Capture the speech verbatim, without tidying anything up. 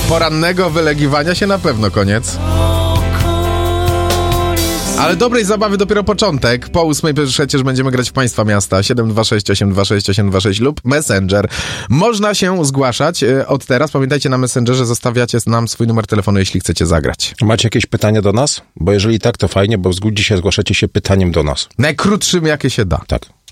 porannego wylegiwania się na pewno koniec. Ale dobrej zabawy dopiero początek. Po ósmej przecież będziemy grać w Państwa Miasta. siedem dwa sześć osiem dwa sześć osiem dwa sześć lub Messenger. Można się zgłaszać od teraz. Pamiętajcie, na Messengerze zostawiacie nam swój numer telefonu, jeśli chcecie zagrać. Macie jakieś pytania do nas? Bo jeżeli tak, to fajnie, bo dzisiaj zgłaszacie się pytaniem do nas. Najkrótszym, jakie się da. Tak.